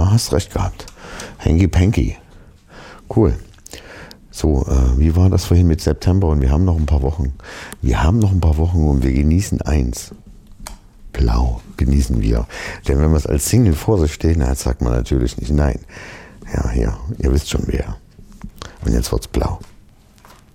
Ja, hast recht gehabt. Hanky Panky. Cool. So, wie war das vorhin mit September? Und wir haben noch ein paar Wochen. Wir haben noch ein paar Wochen und wir genießen eins. Blau genießen wir. Denn wenn man es als Single vor sich stehen hat, sagt man natürlich nicht nein. Ja, ihr wisst schon wer. Und jetzt wird's blau.